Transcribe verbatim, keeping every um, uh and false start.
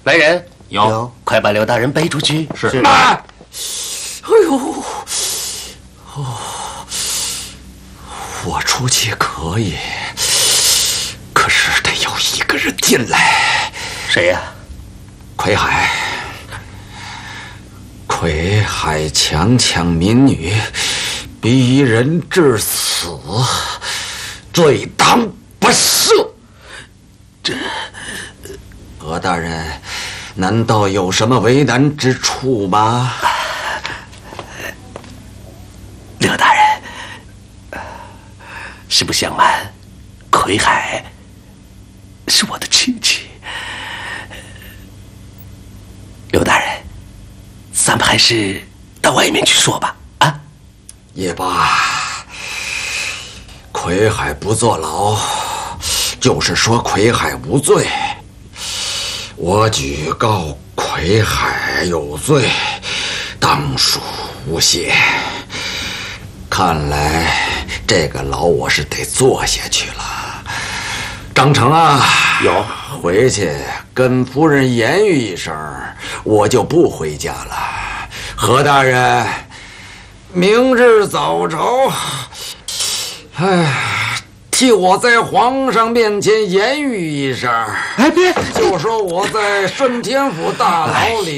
来人， 有， 快把刘大人背出去。 是。 是哎呦，哦，我出去可以，可是得有一个人进来。 谁呀？ 魁海。魁海强抢民女，逼人致死，罪当不赦。这，何大人，难道有什么为难之处吗？ 刘大人，实不相瞒，魁海是我的亲戚。刘大人，咱们还是到外面去说吧。啊， 也罢，魁海不坐牢，就是说魁海无罪。我举告魁海有罪，当属诬陷。看来这个牢我是得坐下去了。张成啊， 有， 回去跟夫人言语一声，我就不回家了。何大人，明日早朝，哎，替我在皇上面前言语一声。 哎，别， 就说我在顺天府大牢里